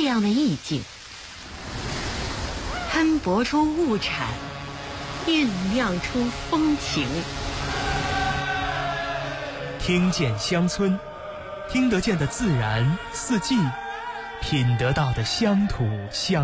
这样的意境，喷薄出物产，酝酿出风情。 听见乡村，听得见的自然四季，品得到的乡土乡